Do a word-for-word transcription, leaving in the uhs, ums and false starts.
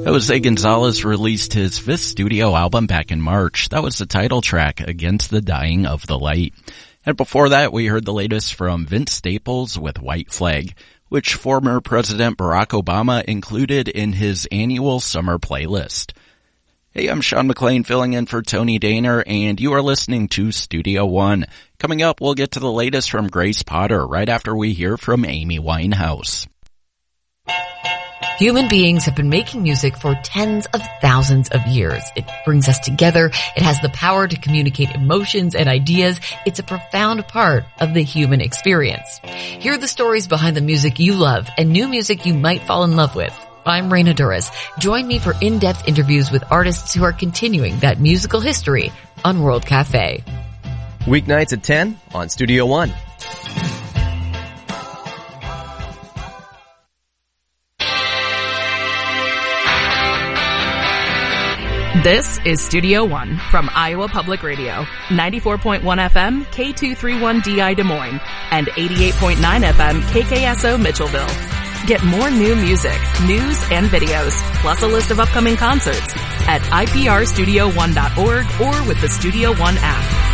Jose Gonzalez released his fifth studio album back in March. That was the title track, Against the Dying of the Light. And before that, we heard the latest from Vince Staples with White Flag, which former President Barack Obama included in his annual summer playlist. Hey, I'm Sean McLean filling in for Tony Daner, and you are listening to Studio One. Coming up, we'll get to the latest from Grace Potter right after we hear from Amy Winehouse. Human beings have been making music for tens of thousands of years. It brings us together. It has the power to communicate emotions and ideas. It's a profound part of the human experience. Hear the stories behind the music you love and new music you might fall in love with. I'm Raina Duras. Join me for in-depth interviews with artists who are continuing that musical history on World Cafe. Weeknights at ten on Studio One. This is Studio One from Iowa Public Radio, ninety-four point one F M, K two thirty-one D I Des Moines, and eighty-eight point nine F M, K K S O Mitchellville. Get more new music, news, and videos, plus a list of upcoming concerts at I P R studio one dot org or with the Studio One app.